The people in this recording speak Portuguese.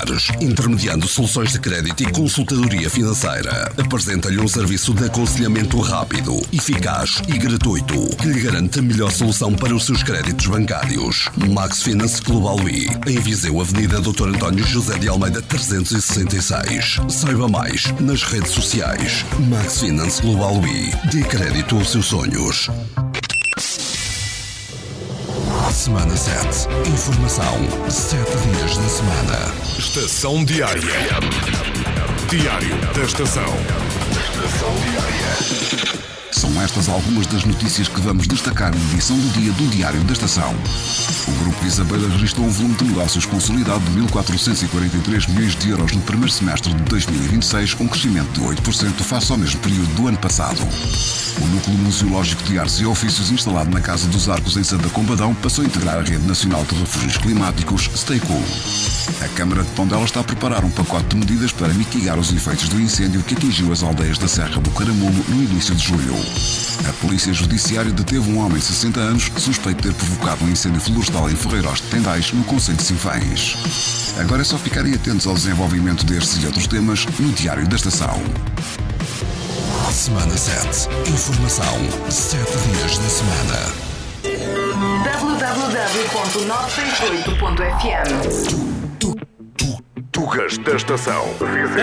particulares, intermediando soluções de crédito e consultadoria financeira. Apresenta-lhe um serviço de aconselhamento rápido, eficaz e gratuito, que lhe garante a melhor solução para os seus créditos bancários. Max Finance Global I, em Viseu, Avenida Dr. António José de Almeida 366. Saiba mais nas redes sociais. Max Finance Global I. Dê crédito aos seus sonhos. Semana 7. Informação 7 dias da semana. Estação Diária. Diário da Estação. Estação Diária. São estas algumas das notícias que vamos destacar na edição do dia do Diário da Estação. O Grupo Isabeira registrou um volume de negócios consolidado de 1.443 milhões de euros no primeiro semestre de 2026, um crescimento de 8% face ao mesmo período do ano passado. O Núcleo Museológico de Artes e Ofícios, instalado na Casa dos Arcos em Santa Combadão, passou a integrar a Rede Nacional de Refúgios Climáticos, Stay Cool. A Câmara de Tondela está a preparar um pacote de medidas para mitigar os efeitos do incêndio que atingiu as aldeias da Serra do Caramulo no início de julho. A Polícia Judiciária deteve um homem de 60 anos suspeito de ter provocado um incêndio florestal em Ferreiros de Tendais, no concelho de Sinfães. Agora é só ficarem atentos ao desenvolvimento destes e outros temas no Diário da Estação. Semana 7. Informação 7 dias da semana. www.968.fm Tugas da Estação.